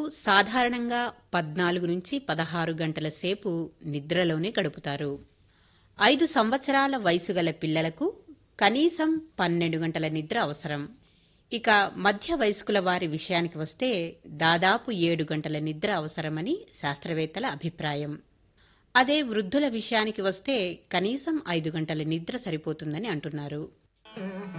సాధారణంగా 14 నుంచి 16 గంటల సేపు నిద్రలోనే గడుపుతారు. 5 సంవత్సరాల వయసు గల పిల్లలకు కనీసం 12 గంటల నిద్ర అవసరం. ఇక మధ్య వయస్కుల వారి విషయానికి వస్తే దాదాపు 7 గంటల నిద్ర అవసరమని శాస్త్రవేత్తల అభిప్రాయం. అదే వృద్ధుల విషయానికి వస్తే కనీసం 5 గంటల నిద్ర సరిపోతుందని అంటున్నారు.